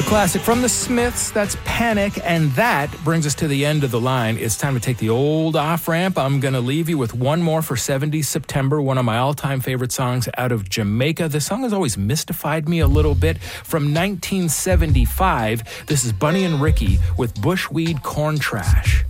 classic from the Smiths. That's Panic. And that brings us to the end of the line. It's time to take the old off-ramp. I'm going to leave you with one more for 70s September, one of my all-time favorite songs out of Jamaica. The song has always mystified me a little bit. From 1975, this is Bunny and Ricky with Bushweed Corn Trash.